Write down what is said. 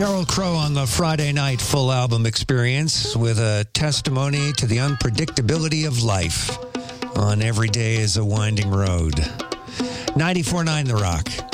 Sheryl Crow on the Friday night full album experience with a testimony to the unpredictability of life on Every Day is a Winding Road. 94.9 The Rock.